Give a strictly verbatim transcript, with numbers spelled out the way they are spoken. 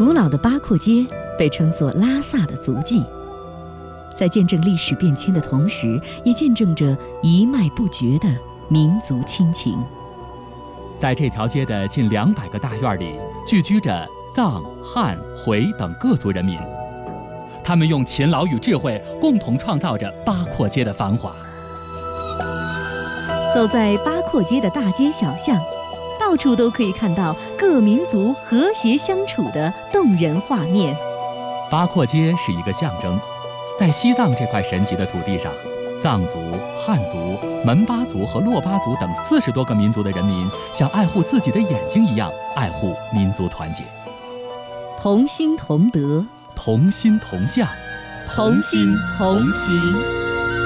古老的八廓街被称作拉萨的足迹，在见证历史变迁的同时，也见证着一脉不绝的民族亲情。 在这条街的近两百个大院里，聚居着藏、汉、回等各族人民，他们用勤劳与智慧共同创造着八廓街的繁华。 走在八廓街的大街小巷，到处都可以看到各民族和谐相处的动人画面。 八廓街是一个象征，在西藏这块神奇的土地上，藏族、汉族、门巴族和珞巴族等四十多个民族的人民，像爱护自己的眼睛一样爱护民族团结， 同心同德， 同心同向， 同心同行。